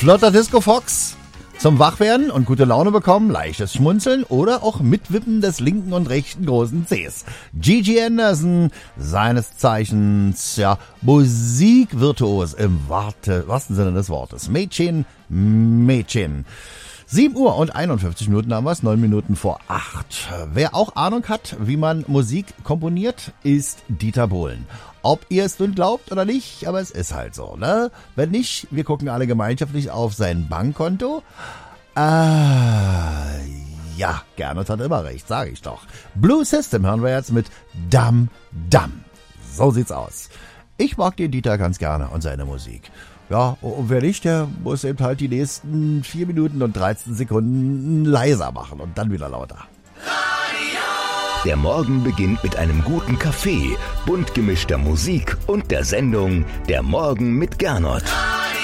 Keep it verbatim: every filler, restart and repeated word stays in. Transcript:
Flotter Disco Fox zum Wachwerden und gute Laune bekommen, leichtes Schmunzeln oder auch Mitwippen des linken und rechten großen Cs. Gigi Anderson, seines Zeichens, ja, Musikvirtuos im Warte, wahrsten Sinne des Wortes. Mädchen, Mädchen. sieben Uhr und einundfünfzig Minuten haben wir es, neun Minuten vor acht. Wer auch Ahnung hat, wie man Musik komponiert, ist Dieter Bohlen. Ob ihr es nun glaubt oder nicht, aber es ist halt so, ne? Wenn nicht, wir gucken alle gemeinschaftlich auf sein Bankkonto. Ah, ja, Gernot hat immer recht, sage ich doch. Blue System hören wir jetzt mit Dam Dam. So sieht's aus. Ich mag den Dieter ganz gerne und seine Musik. Ja, und wer nicht, der muss eben halt die nächsten vier Minuten und dreizehn Sekunden leiser machen und dann wieder lauter. Der Morgen beginnt mit einem guten Kaffee, bunt gemischter Musik und der Sendung Der Morgen mit Gernot.